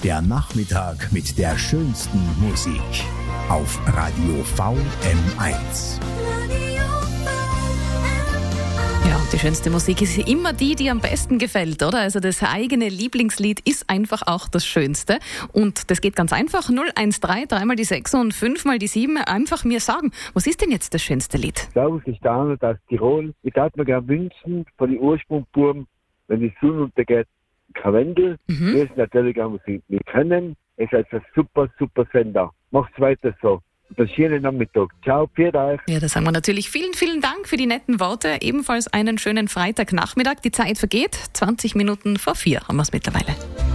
Der Nachmittag mit der schönsten Musik auf Radio VM1. Ja, die schönste Musik ist immer die am besten gefällt, oder? Also das eigene Lieblingslied ist einfach auch das Schönste. Und das geht ganz einfach. 013, 3 mal die 6 und 5 mal die 7. Einfach mir sagen, was ist denn jetzt das schönste Lied? Servus, ich Daniel aus Tirol. Ich darf mir gerne wünschen, von den Ursprungsbuben, wenn die Sonne untergeht, Karwendel. Das ist natürlich eine Musik. Wir können. Es ist ein super Sender. Macht's weiter so. Und einen schönen Nachmittag. Ciao, viert euch. Ja, da sagen wir natürlich vielen Dank für die netten Worte. Ebenfalls einen schönen Freitagnachmittag. Die Zeit vergeht. 20 Minuten vor 4 haben wir es mittlerweile.